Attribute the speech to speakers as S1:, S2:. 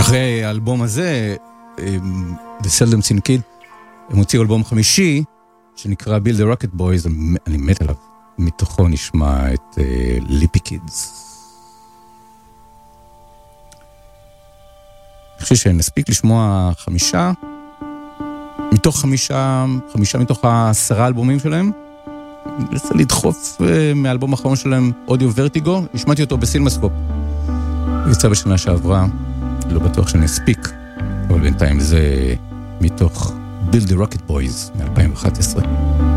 S1: אחרי האלבום הזה, The Seldom Seen Kid, הם הוציאו אלבום חמישי, שנקרא Build the Rocket Boys, אני מת עליו. מתוכו נשמע את ליפי קידס. אני חושב שנספיק לשמוע חמישה מתוך 10 אלבומים שלהם. ננסה לדחוף מהאלבום האחרון שלהם, אודיו ורטיגו, השמעתי אותו בסילמסקופ. הוא יצא בשנה שעברה, לא בטוח שנספיק, אבל בינתיים זה מתוך Build the Rocket Boys מ-2011.